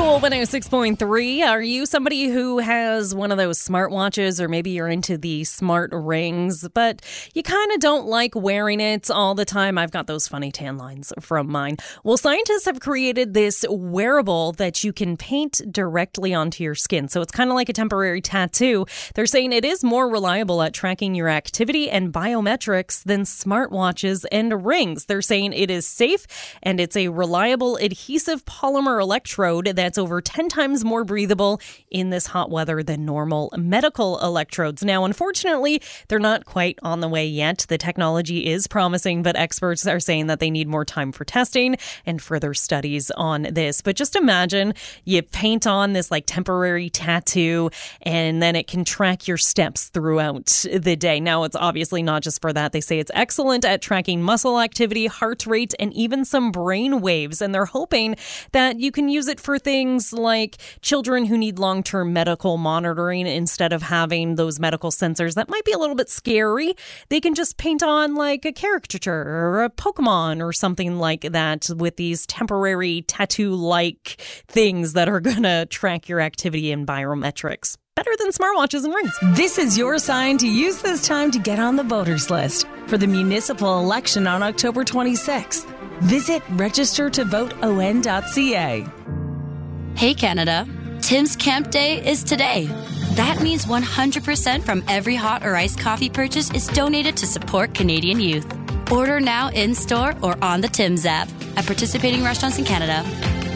Cool 106.3. Are you somebody who has one of those smartwatches, or maybe you're into the smart rings, but you kind of don't like wearing it all the time? I've got those funny tan lines from mine. Well, scientists have created this wearable that you can paint directly onto your skin. So it's kind of like a temporary tattoo. They're saying it is more reliable at tracking your activity and biometrics than smartwatches and rings. They're saying it is safe and it's a reliable adhesive polymer electrode that's over 10 times more breathable in this hot weather than normal medical electrodes. Now, unfortunately, they're not quite on the way yet. The technology is promising, but experts are saying that they need more time for testing and further studies on this. But just imagine you paint on this like temporary tattoo and then it can track your steps throughout the day. Now, it's obviously not just for that. They say it's excellent at tracking muscle activity, heart rate, and even some brain waves. And they're hoping that you can use it for things like children who need long-term medical monitoring. Instead of having those medical sensors that might be a little bit scary, they can just paint on like a caricature or a Pokemon or something like that with these temporary tattoo-like things that are going to track your activity and biometrics. Better than smartwatches and rings. This is your sign to use this time to get on the voters list for the municipal election on October 26th. Visit registertovoteon.ca. Hey Canada, Tim's Camp Day is today. That means 100% from every hot or iced coffee purchase is donated to support Canadian youth. Order now in-store or on the Tim's app at participating restaurants in Canada.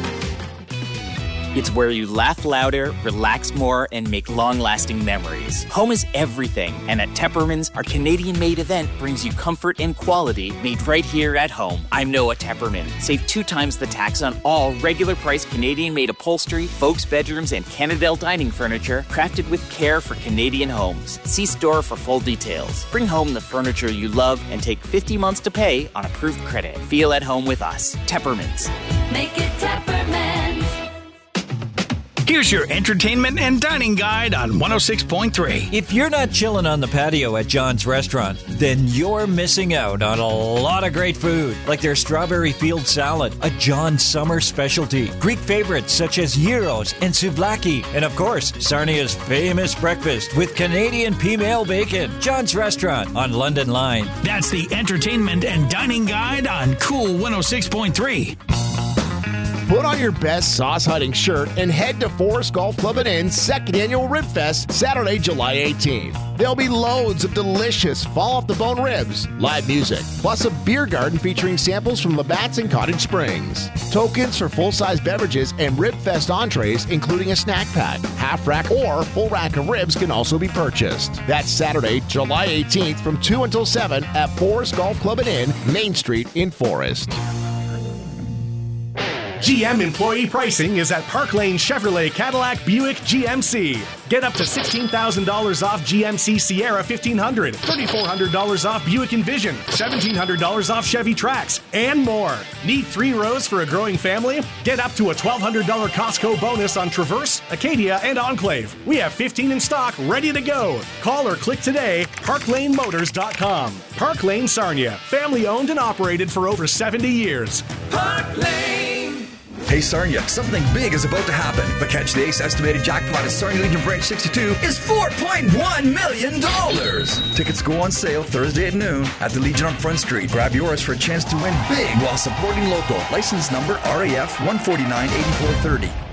It's where you laugh louder, relax more, and make long-lasting memories. Home is everything, and at Tepperman's, our Canadian-made event brings you comfort and quality made right here at home. I'm Noah Tepperman. Save 2 times the tax on all regular-priced Canadian-made upholstery, folks' bedrooms, and Canadel dining furniture crafted with care for Canadian homes. See store for full details. Bring home the furniture you love and take 50 months to pay on approved credit. Feel at home with us. Tepperman's. Make it Tepperman's. Here's your entertainment and dining guide on 106.3. If you're not chilling on the patio at John's Restaurant, then you're missing out on a lot of great food, like their strawberry field salad, a John summer specialty, Greek favorites such as gyros and souvlaki, and of course, Sarnia's famous breakfast with Canadian pea-mail bacon. John's Restaurant on London Line. That's the entertainment and dining guide on Cool 106.3. Put on your best sauce-hunting shirt and head to Forest Golf Club and Inn's second annual Rib Fest, Saturday, July 18th. There'll be loads of delicious fall-off-the-bone ribs, live music, plus a beer garden featuring samples from Labatt's and Cottage Springs. Tokens for full-size beverages and Rib Fest entrees, including a snack pack, half rack, or full rack of ribs can also be purchased. That's Saturday, July 18th from 2 until 7 at Forest Golf Club and Inn, Main Street in Forest. GM employee pricing is at Park Lane Chevrolet Cadillac Buick GMC. Get up to $16,000 off GMC Sierra 1500, $3,400 off Buick Envision, $1,700 off Chevy Trax, and more. Need 3 rows for a growing family? Get up to a $1,200 Costco bonus on Traverse, Acadia, and Enclave. We have 15 in stock, ready to go. Call or click today, parklanemotors.com. Park Lane Sarnia, family owned and operated for over 70 years. Park Lane! Hey Sarnia, something big is about to happen. The Catch the Ace estimated jackpot at Sarnia Legion Branch 62 is $4.1 million. Tickets go on sale Thursday at noon at the Legion on Front Street. Grab yours for a chance to win big while supporting local. License number RAF 1498430.